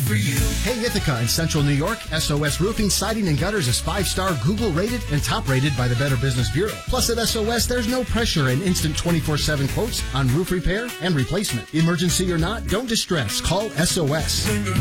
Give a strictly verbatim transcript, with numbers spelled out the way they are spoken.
for you. Hey Ithaca in Central New York, S O S Roofing, Siding, and Gutters is five-star Google rated and top rated by the Better Business Bureau. Plus at S O S, there's no pressure and instant twenty-four seven quotes on roof repair and replacement. Emergency or not, don't distress. Call S O S.